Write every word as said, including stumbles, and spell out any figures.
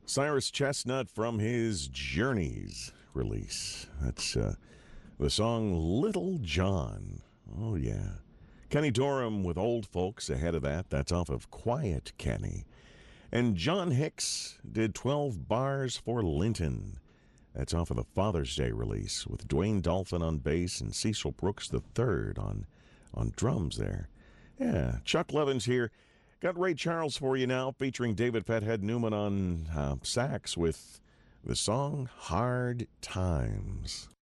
Cyrus Chestnut from his Journeys release. That's uh, the song Little John. Oh, yeah. Kenny Dorham with Old Folks ahead of that. That's off of Quiet Kenny. And John Hicks did twelve Bars for Linton. That's off of the Father's Day release with Dwayne Dolphin on bass and Cecil Brooks the third on, on drums there. Yeah, Chuck Levins here. Got Ray Charles for you now, featuring David Fathead Newman on uh, sax with the song Hard Times.